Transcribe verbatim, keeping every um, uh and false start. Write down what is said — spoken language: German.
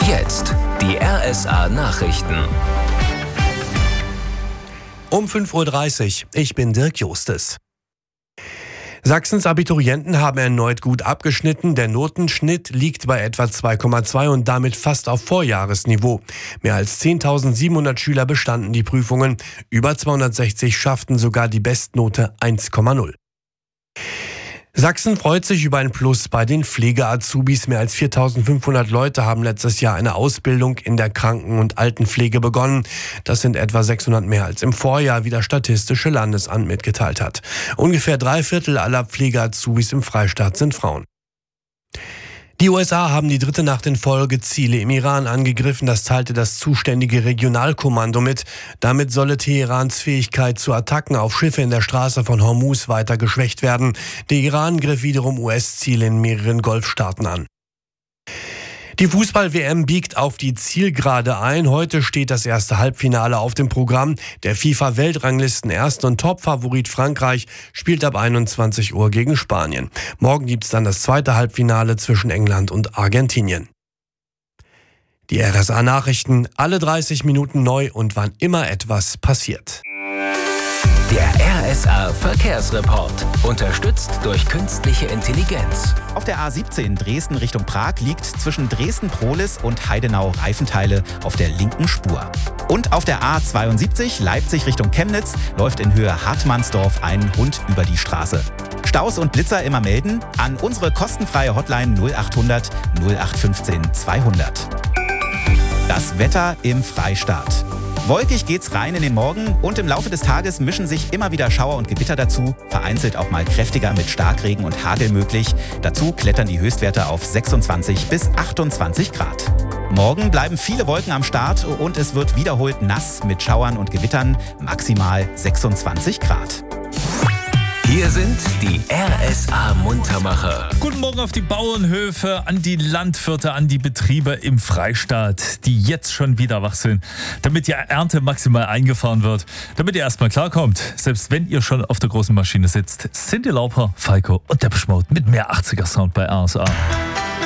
Jetzt die R S A-Nachrichten. Um fünf Uhr dreißig. Ich bin Dirk Justes. Sachsens Abiturienten haben erneut gut abgeschnitten. Der Notenschnitt liegt bei etwa zwei Komma zwei und damit fast auf Vorjahresniveau. Mehr als zehntausendsiebenhundert Schüler bestanden die Prüfungen. Über zweihundertsechzig schafften sogar die Bestnote eins Komma null. Sachsen freut sich über ein Plus bei den Pflege-Azubis. Mehr als viertausendfünfhundert Leute haben letztes Jahr eine Ausbildung in der Kranken- und Altenpflege begonnen. Das sind etwa sechshundert mehr als im Vorjahr, wie das Statistische Landesamt mitgeteilt hat. Ungefähr drei Viertel aller Pflege-Azubis im Freistaat sind Frauen. Die U S A haben die dritte Nacht in Folge Ziele im Iran angegriffen, das teilte das zuständige Regionalkommando mit. Damit solle Teherans Fähigkeit zu Attacken auf Schiffe in der Straße von Hormuz weiter geschwächt werden. Der Iran griff wiederum U S-Ziele in mehreren Golfstaaten an. Die Fußball-W M biegt auf die Zielgerade ein. Heute steht das erste Halbfinale auf dem Programm. Der FIFA-Weltranglisten-Erste und Topfavorit Frankreich spielt ab einundzwanzig Uhr gegen Spanien. Morgen gibt's dann das zweite Halbfinale zwischen England und Argentinien. Die R S A-Nachrichten, alle dreißig Minuten neu und wann immer etwas passiert. Der R S A-Verkehrsreport. Unterstützt durch künstliche Intelligenz. Auf der A siebzehn Dresden Richtung Prag liegt zwischen Dresden-Prohlis und Heidenau Reifenteile auf der linken Spur. Und auf der A zweiundsiebzig Leipzig Richtung Chemnitz läuft in Höhe Hartmannsdorf ein Hund über die Straße. Staus und Blitzer immer melden an unsere kostenfreie Hotline null achthundert null acht fünfzehn zweihundert. Das Wetter im Freistaat. Wolkig geht's rein in den Morgen und im Laufe des Tages mischen sich immer wieder Schauer und Gewitter dazu, vereinzelt auch mal kräftiger mit Starkregen und Hagel möglich. Dazu klettern die Höchstwerte auf sechsundzwanzig bis achtundzwanzig Grad. Morgen bleiben viele Wolken am Start und es wird wiederholt nass mit Schauern und Gewittern, maximal sechsundzwanzig Grad. Hier sind die R S A-Muntermacher. Guten Morgen auf die Bauernhöfe, an die Landwirte, an die Betriebe im Freistaat, die jetzt schon wieder wach sind, damit die Ernte maximal eingefahren wird, damit ihr erstmal klarkommt. Selbst wenn ihr schon auf der großen Maschine sitzt, Cyndi Lauper, Falco und Depeche Mode mit mehr achtziger Sound bei R S A.